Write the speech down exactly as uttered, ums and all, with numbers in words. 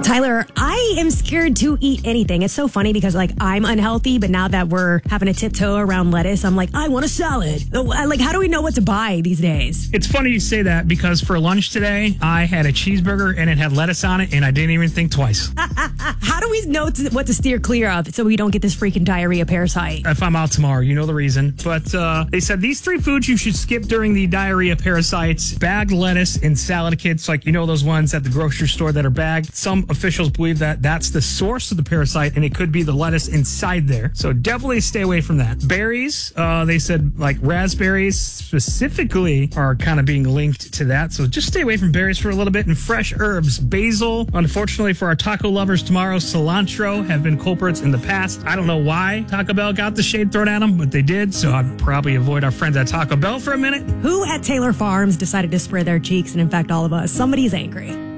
Tyler, I am scared to eat anything. It's so funny because, like, I'm unhealthy, but now that we're having a tiptoe around lettuce, I'm like, I want a salad. Like, how do we know what to buy these days? It's funny you say that because for lunch today, I had a cheeseburger and it had lettuce on it, and I didn't even think twice. How do we know to, what to steer clear of so we don't get this freaking diarrhea parasite? If I'm out tomorrow, you know the reason. But uh, they said these three foods you should skip during the diarrhea parasites: bagged lettuce in salad kits, like, you know, those ones at the grocery store that are bagged. Some officials believe that that's the source of the parasite, and it could be the lettuce inside there. So definitely stay away from that. Berries, uh, they said, like raspberries specifically are kind of being linked to that. So just stay away from berries for a little bit. And fresh herbs, basil. Unfortunately for our taco lovers tomorrow, cilantro have been culprits in the past. I don't know why Taco Bell got the shade thrown at them, but they did. So I'd probably avoid our friends at Taco Bell for a minute. Who at Taylor Farms decided to spray their cheeks and infect all of us? Somebody's angry.